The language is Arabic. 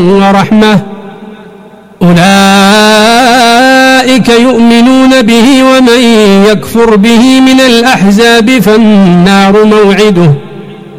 ورحمة أولئك يؤمنون به ومن يكفر به من الأحزاب فالنار موعده